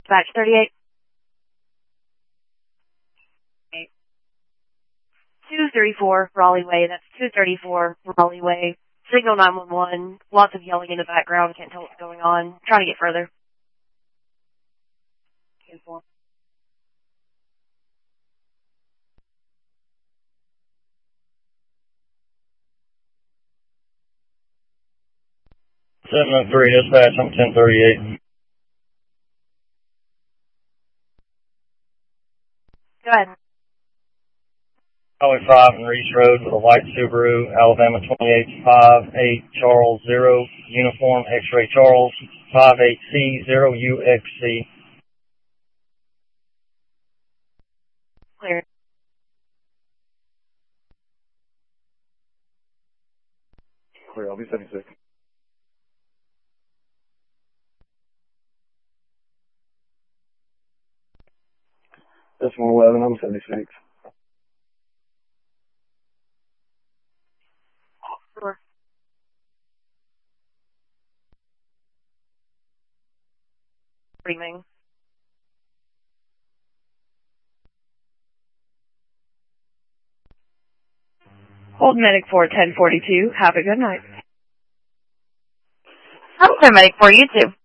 Dispatch 38. 234 Raleigh Way. That's 234 Raleigh Way. Signal 911. Lots of yelling in the background. Can't tell what's going on. Trying to get further. 703 dispatch, I'm 1038. Go ahead. Highway 5 and Reese Road with a white Subaru, Alabama 2858 Charles 0, uniform X-ray Charles 58C0UXC. Clear. Clear, I'll be 76. This 111, I'm 76. Sure. Screaming. Hold medic for 1042. Have a good night. I'm medic for you too.